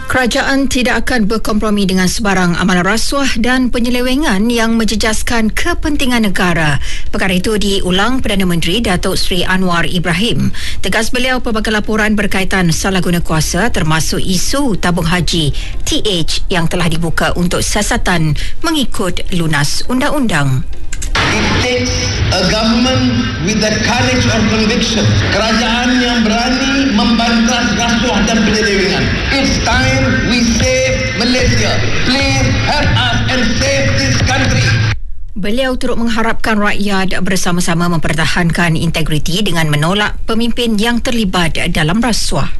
Kerajaan tidak akan berkompromi dengan sebarang amalan rasuah dan penyelewengan yang menjejaskan kepentingan negara. Perkara itu diulang Perdana Menteri Datuk Seri Anwar Ibrahim. Tegas beliau pelbagai laporan berkaitan salah guna kuasa termasuk isu tabung haji TH yang telah dibuka untuk siasatan mengikut lunas undang-undang. It takes a government with the courage of conviction. Kerajaan yang berani membantas rasuah dan penyelewengan. It's time we save Malaysia. Please help us and save this country. Beliau turut mengharapkan rakyat bersama-sama mempertahankan integriti dengan menolak pemimpin yang terlibat dalam rasuah.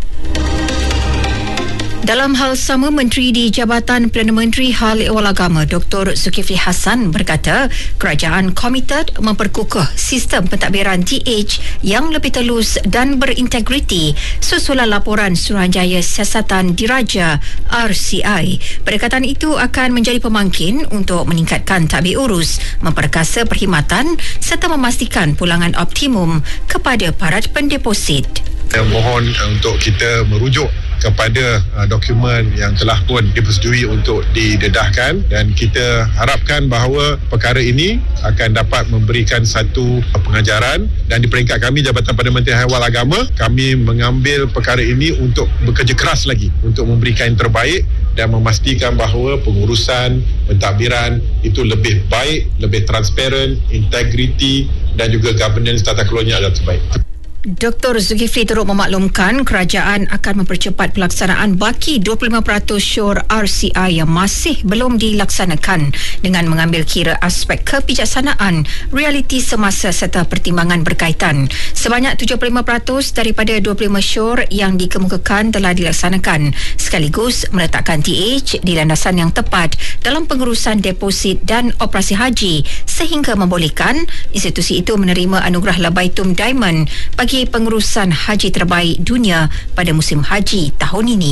Dalam hal sama, Menteri di Jabatan Perdana Menteri Hal Ehwal Agama Dr. Zulkifli Hassan berkata kerajaan komited memperkukuh sistem pentadbiran TH yang lebih telus dan berintegriti susulan laporan Suruhanjaya Siasatan Diraja RCI. Pendekatan itu akan menjadi pemangkin untuk meningkatkan tadbir urus, memperkasa perkhidmatan serta memastikan pulangan optimum kepada para pendeposit. Mohon untuk kita merujuk kepada dokumen yang telah pun dipersetujui untuk didedahkan, dan kita harapkan bahawa perkara ini akan dapat memberikan satu pengajaran, dan di peringkat kami Jabatan Perdana Menteri Hal Ehwal Agama, kami mengambil perkara ini untuk bekerja keras lagi untuk memberikan yang terbaik dan memastikan bahawa pengurusan pentadbiran itu lebih baik, lebih transparan, integriti dan juga governance tata kelolanya adalah terbaik. Dr. Zulkifli turut memaklumkan kerajaan akan mempercepat pelaksanaan baki 25% syur RCI yang masih belum dilaksanakan dengan mengambil kira aspek kebijaksanaan, realiti semasa serta pertimbangan berkaitan. Sebanyak 75% daripada 25 syur yang dikemukakan telah dilaksanakan, sekaligus meletakkan TH di landasan yang tepat dalam pengurusan deposit dan operasi haji sehingga membolehkan institusi itu menerima anugerah Labaitum Diamond bagi pengurusan haji terbaik dunia pada musim haji tahun ini.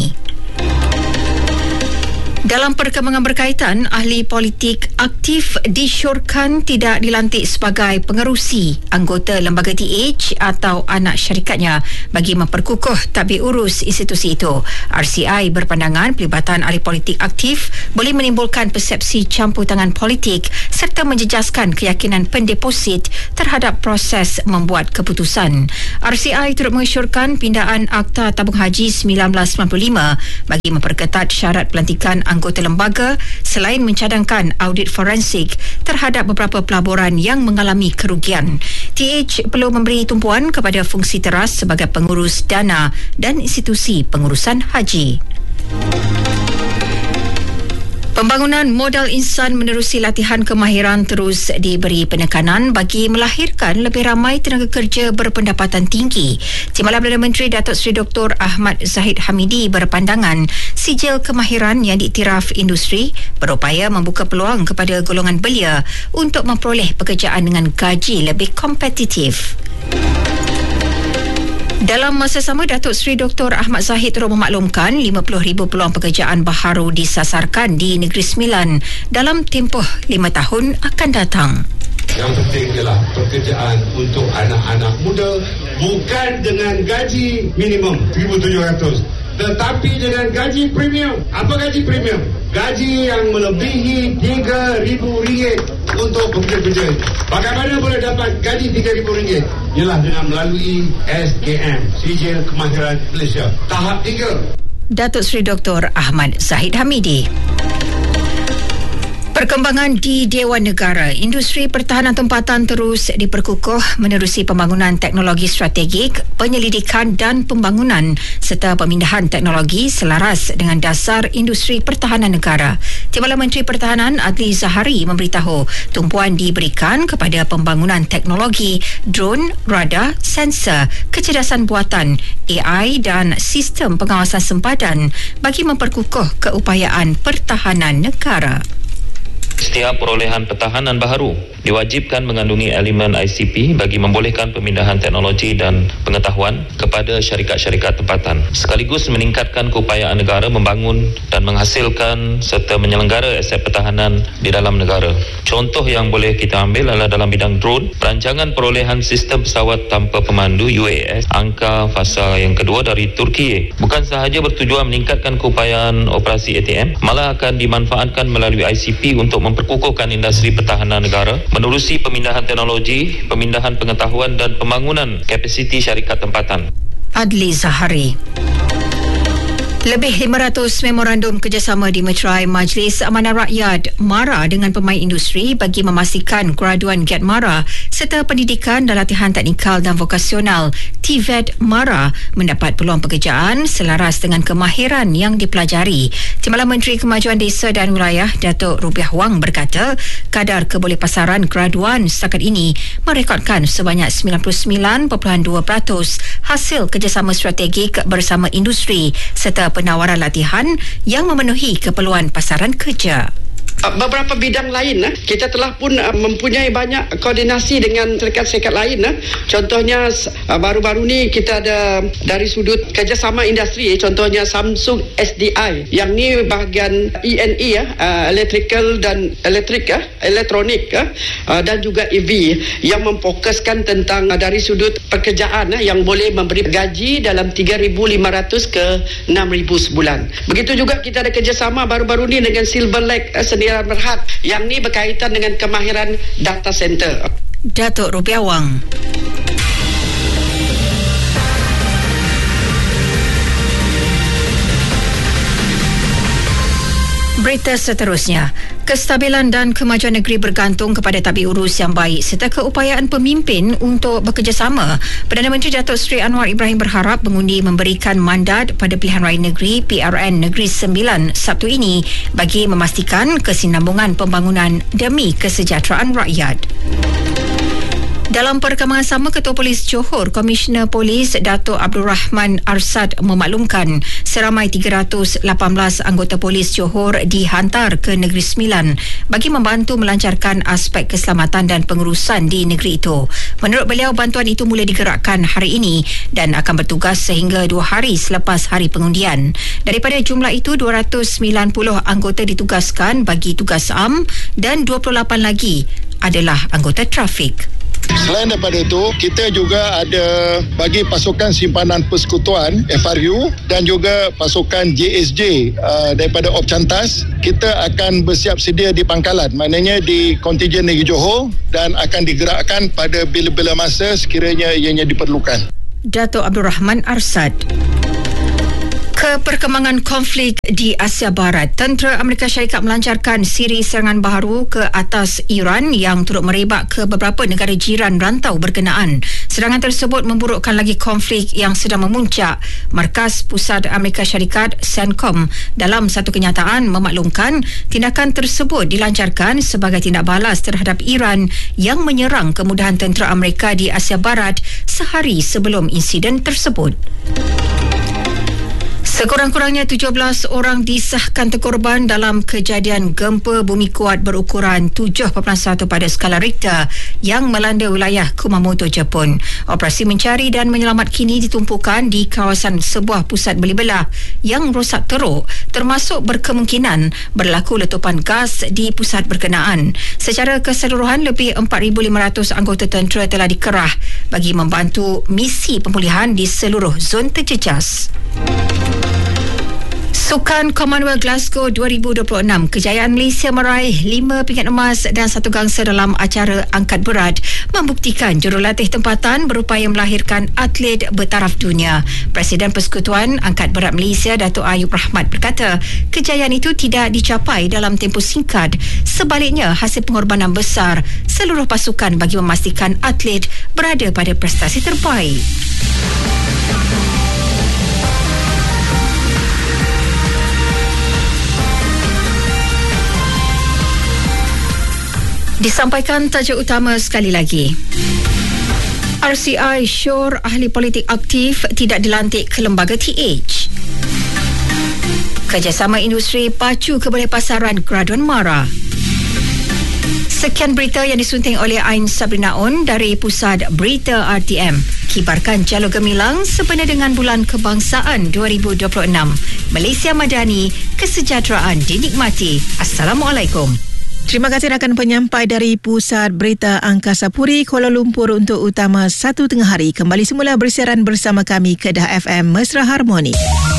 Dalam perkembangan berkaitan, ahli politik aktif disyorkan tidak dilantik sebagai pengerusi anggota lembaga TH atau anak syarikatnya bagi memperkukuh tadbir urus institusi itu. RCI berpandangan pelibatan ahli politik aktif boleh menimbulkan persepsi campur tangan politik serta menjejaskan keyakinan pendeposit terhadap proses membuat keputusan. RCI turut mengesyorkan pindaan Akta Tabung Haji 1995 bagi memperketat syarat pelantikan anggota lembaga selain mencadangkan audit forensik terhadap beberapa pelaburan yang mengalami kerugian. TH perlu memberi tumpuan kepada fungsi teras sebagai pengurus dana dan institusi pengurusan haji. Pembangunan modal insan menerusi latihan kemahiran terus diberi penekanan bagi melahirkan lebih ramai tenaga kerja berpendapatan tinggi. Timbalan Perdana Menteri Datuk Seri Dr. Ahmad Zahid Hamidi berpandangan sijil kemahiran yang diiktiraf industri berupaya membuka peluang kepada golongan belia untuk memperoleh pekerjaan dengan gaji lebih kompetitif. Dalam masa sama, Datuk Seri Dr. Ahmad Zahid turut memaklumkan 50,000 peluang pekerjaan baharu disasarkan di Negeri Sembilan dalam tempoh 5 tahun akan datang. Yang penting ialah pekerjaan untuk anak-anak muda, bukan dengan gaji minimum 1,700, tetapi dengan gaji premium. Apa gaji premium? Gaji yang melebihi RM3,000 untuk pekerja-pekerja. Bagaimana boleh dapat gaji RM3,000? Ialah dengan melalui SKM, Sijil Kemahiran Malaysia, tahap 3. Datuk Seri Dr. Ahmad Zahid Hamidi. Perkembangan di Dewan Negara, industri pertahanan tempatan terus diperkukuh menerusi pembangunan teknologi strategik, penyelidikan dan pembangunan serta pemindahan teknologi selaras dengan dasar industri pertahanan negara. Timbalan Menteri Pertahanan Adli Zahari memberitahu tumpuan diberikan kepada pembangunan teknologi, drone, radar, sensor, kecerdasan buatan, AI dan sistem pengawasan sempadan bagi memperkukuh keupayaan pertahanan negara. Setiap perolehan pertahanan baharu diwajibkan mengandungi elemen ICP bagi membolehkan pemindahan teknologi dan pengetahuan kepada syarikat-syarikat tempatan, sekaligus meningkatkan keupayaan negara membangun dan menghasilkan serta menyelenggara aset pertahanan di dalam negara. Contoh yang boleh kita ambil adalah dalam bidang drone, perancangan perolehan sistem pesawat tanpa pemandu UAS angka fasa yang kedua dari Turki bukan sahaja bertujuan meningkatkan keupayaan operasi ATM, malah akan dimanfaatkan melalui ICP untuk memperkukuhkan industri pertahanan negara, menerusi pemindahan teknologi, pemindahan pengetahuan dan pembangunan kapasiti syarikat tempatan. Adli Zahari. Lebih 500 memorandum kerjasama dimeterai Majlis Amanah Rakyat MARA dengan pemain industri bagi memastikan graduan GET MARA serta pendidikan dan latihan teknikal dan vokasional TVET MARA mendapat peluang pekerjaan selaras dengan kemahiran yang dipelajari. Timbalan Menteri Kemajuan Desa dan Wilayah Datuk Rubiah Wang berkata kadar kebolehpasaran graduan setakat ini merekodkan sebanyak 99.2% hasil kerjasama strategik bersama industri serta penawaran latihan yang memenuhi keperluan pasaran kerja. Beberapa bidang lain kita telah pun mempunyai banyak koordinasi dengan syarikat-syarikat lain. Contohnya baru-baru ni kita ada dari sudut kerjasama industri, contohnya Samsung SDI yang ni bahagian E&E electrical dan elektronik dan juga EV yang memfokuskan tentang dari sudut pekerjaan yang boleh memberi gaji dalam 3,500 ke 6,000 sebulan. Begitu juga kita ada kerjasama baru-baru ni dengan Silver Lake Sdn Berhad yang ni berkaitan dengan kemahiran data center. Datuk Rubiah Wang. Berita seterusnya, kestabilan dan kemajuan negeri bergantung kepada tabik urus yang baik serta keupayaan pemimpin untuk bekerjasama. Perdana Menteri Datuk Seri Anwar Ibrahim berharap mengundi memberikan mandat pada Pilihan Raya Negeri PRN Negeri Sembilan Sabtu ini bagi memastikan kesinambungan pembangunan demi kesejahteraan rakyat. Dalam perkembangan sama, Ketua Polis Johor, Komisioner Polis Datuk Abdul Rahman Arsad memaklumkan seramai 318 anggota Polis Johor dihantar ke Negeri Sembilan bagi membantu melancarkan aspek keselamatan dan pengurusan di negeri itu. Menurut beliau, bantuan itu mula digerakkan hari ini dan akan bertugas sehingga 2 hari selepas hari pengundian. Daripada jumlah itu, 290 anggota ditugaskan bagi tugas am dan 28 lagi adalah anggota trafik. Selain daripada itu, kita juga ada bagi pasukan simpanan persekutuan FRU dan juga pasukan JSJ daripada Op Cantas. Kita akan bersiap sedia di pangkalan, maknanya di kontijen negeri Johor, dan akan digerakkan pada bila-bila masa sekiranya ianya diperlukan. Datuk Abdul Rahman Arsad. Perkembangan konflik di Asia Barat, tentera Amerika Syarikat melancarkan siri serangan baharu ke atas Iran yang turut merebak ke beberapa negara jiran rantau berkenaan. Serangan tersebut memburukkan lagi konflik yang sedang memuncak. Markas Pusat Amerika Syarikat CENTCOM dalam satu kenyataan memaklumkan tindakan tersebut dilancarkan sebagai tindak balas terhadap Iran yang menyerang kemudahan tentera Amerika di Asia Barat sehari sebelum insiden tersebut. Sekurang-kurangnya 17 orang disahkan terkorban dalam kejadian gempa bumi kuat berukuran 7.1 pada skala Richter yang melanda wilayah Kumamoto, Jepun. Operasi mencari dan menyelamat kini ditumpukan di kawasan sebuah pusat beli belah yang rosak teruk, termasuk berkemungkinan berlaku letupan gas di pusat berkenaan. Secara keseluruhan, lebih 4,500 anggota tentera telah dikerah bagi membantu misi pemulihan di seluruh zon terjejas. Sukan Commonwealth Glasgow 2026, kejayaan Malaysia meraih 5 pingat emas dan 1 gangsa dalam acara angkat berat membuktikan jurulatih tempatan berupaya melahirkan atlet bertaraf dunia. Presiden Persekutuan Angkat Berat Malaysia Datuk Ayub Rahmat berkata kejayaan itu tidak dicapai dalam tempoh singkat. Sebaliknya, hasil pengorbanan besar seluruh pasukan bagi memastikan atlet berada pada prestasi terbaik. Disampaikan tajuk utama sekali lagi. RCI syur ahli politik aktif tidak dilantik ke lembaga TH. Kerjasama industri pacu kebolehpasaran graduan MARA. Sekian berita yang disunting oleh Ain Sabrina On dari Pusat Berita RTM. Kibarkan jalur gemilang sempena dengan Bulan Kebangsaan 2026. Malaysia Madani, kesejahteraan dinikmati. Assalamualaikum. Terima kasih rakan penyampai dari Pusat Berita Angkasa Puri, Kuala Lumpur untuk Utama 1 Tengah Hari. Kembali semula bersiaran bersama kami Kedah FM Mesra Harmoni.